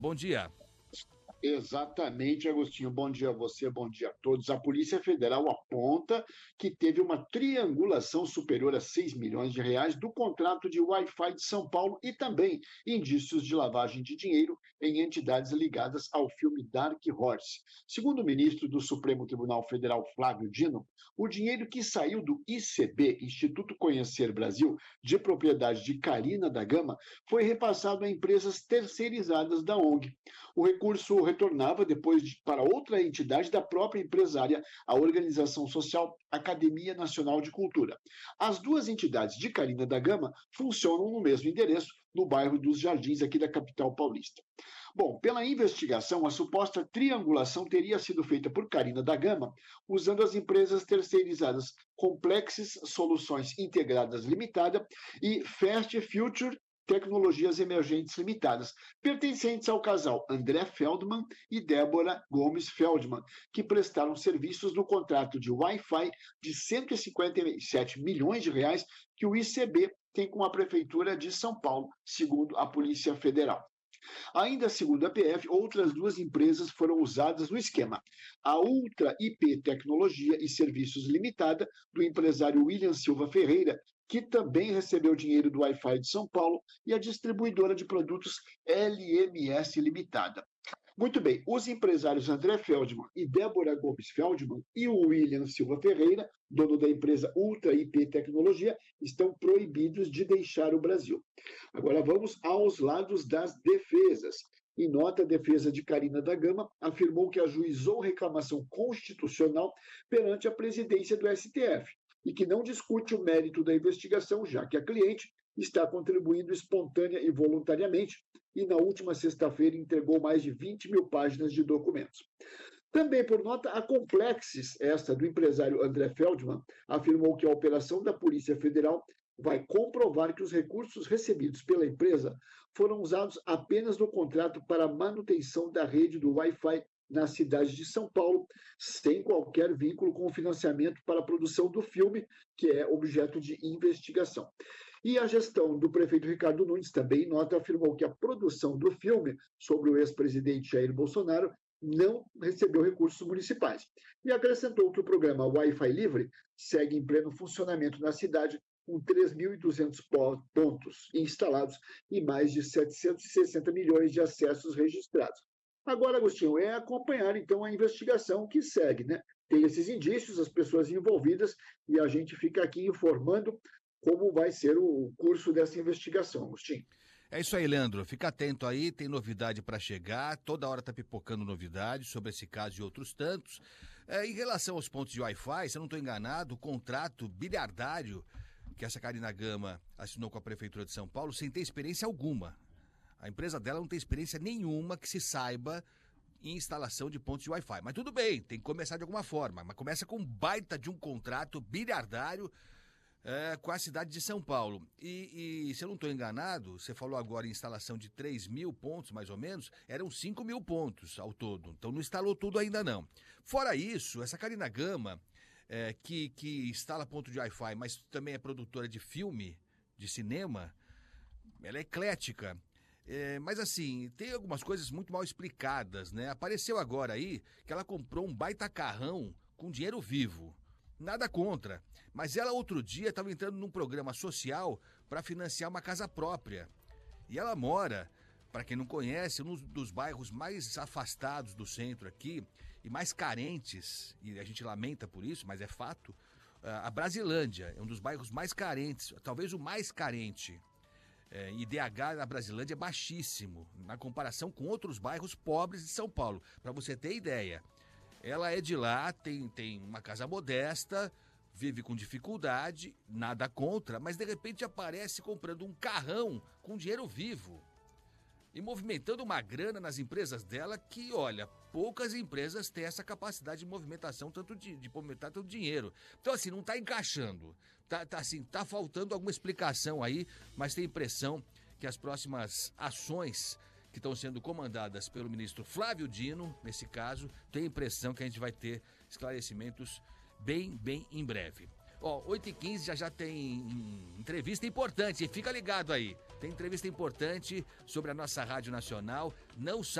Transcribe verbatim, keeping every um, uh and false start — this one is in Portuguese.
Bom dia. Exatamente, Agostinho. Bom dia a você, bom dia a todos. A Polícia Federal aponta que teve uma triangulação superior a seis milhões de reais do contrato de Wi-Fi de São Paulo e também indícios de lavagem de dinheiro em entidades ligadas ao filme Dark Horse. Segundo o ministro do Supremo Tribunal Federal, Flávio Dino, o dinheiro que saiu do I C B, Instituto Conhecer Brasil, de propriedade de Carina da Gama, foi repassado a empresas terceirizadas da O N G. O recurso retornava depois de, para outra entidade da própria empresária, a organização social Academia Nacional de Cultura. As duas entidades de Carina da Gama funcionam no mesmo endereço, no bairro dos Jardins, aqui da capital paulista. Bom, pela investigação, a suposta triangulação teria sido feita por Carina da Gama, usando as empresas terceirizadas Complexes Soluções Integradas Limitada e Fast Future Tecnologias Emergentes Limitadas, pertencentes ao casal André Feldman e Débora Gomes Feldman, que prestaram serviços no contrato de Wi-Fi de cento e cinquenta e sete milhões de reais que o I C B tem com a Prefeitura de São Paulo, segundo a Polícia Federal. Ainda segundo a P F, outras duas empresas foram usadas no esquema. A Ultra I P Tecnologia e Serviços Limitada, do empresário William Silva Ferreira, que também recebeu dinheiro do Wi-Fi de São Paulo, e a distribuidora de produtos L M S Limitada. Muito bem, os empresários André Feldman e Débora Gomes Feldman e o William Silva Ferreira, dono da empresa Ultra I P Tecnologia, estão proibidos de deixar o Brasil. Agora vamos aos lados das defesas. Em nota, a defesa de Carina da Gama afirmou que ajuizou reclamação constitucional perante a presidência do S T F e que não discute o mérito da investigação, já que a cliente está contribuindo espontânea e voluntariamente e, na última sexta-feira, entregou mais de vinte mil páginas de documentos. Também por nota, a Complexes, esta do empresário André Feldman, afirmou que a operação da Polícia Federal vai comprovar que os recursos recebidos pela empresa foram usados apenas no contrato para a manutenção da rede do Wi-Fi na cidade de São Paulo, sem qualquer vínculo com o financiamento para a produção do filme, que é objeto de investigação. E a gestão do prefeito Ricardo Nunes também, em nota, afirmou que a produção do filme sobre o ex-presidente Jair Bolsonaro não recebeu recursos municipais. E acrescentou que o programa Wi-Fi Livre segue em pleno funcionamento na cidade, com três mil e duzentos pontos instalados e mais de setecentos e sessenta milhões de acessos registrados. Agora, Agostinho, é acompanhar, então, a investigação que segue, né? Tem esses indícios, as pessoas envolvidas, e a gente fica aqui informando como vai ser o curso dessa investigação, Agostinho. É isso aí, Leandro. Fica atento aí, tem novidade para chegar. Toda hora tá pipocando novidades sobre esse caso e outros tantos. É, em relação aos pontos de Wi-Fi, se eu não estou enganado, o contrato bilhardário que essa Carina Gama assinou com a Prefeitura de São Paulo, sem ter experiência alguma. A empresa dela não tem experiência nenhuma que se saiba em instalação de pontos de Wi-Fi. Mas tudo bem, tem que começar de alguma forma. Mas começa com um baita de um contrato bilhardário é, com a cidade de São Paulo. E, e se eu não estou enganado, você falou agora em instalação de três mil pontos, mais ou menos, eram cinco mil pontos ao todo. Então não instalou tudo ainda não. Fora isso, essa Carina Gama, é, que, que instala ponto de Wi-Fi, mas também é produtora de filme, de cinema, ela é eclética. É, mas assim, tem algumas coisas muito mal explicadas, né? Apareceu agora aí que ela comprou um baita carrão com dinheiro vivo. Nada contra. Mas ela outro dia estava entrando num programa social para financiar uma casa própria. E ela mora, para quem não conhece, um dos bairros mais afastados do centro aqui e mais carentes, e a gente lamenta por isso, mas é fato, a Brasilândia é um dos bairros mais carentes, talvez o mais carente. É, I D H na Brasilândia é baixíssimo, na comparação com outros bairros pobres de São Paulo. Para você ter ideia, ela é de lá, tem, tem uma casa modesta, vive com dificuldade, nada contra, mas de repente aparece comprando um carrão com dinheiro vivo e movimentando uma grana nas empresas dela que, olha, poucas empresas têm essa capacidade de movimentação, tanto de, de movimentar tanto dinheiro. Então, assim, não está encaixando. Tá, tá, assim, tá faltando alguma explicação aí, mas tem impressão que as próximas ações que estão sendo comandadas pelo ministro Flávio Dino, nesse caso, tem impressão que a gente vai ter esclarecimentos bem, bem em breve. Ó, oito e quinze já já tem entrevista importante, fica ligado aí. Tem entrevista importante sobre a nossa Rádio Nacional. Não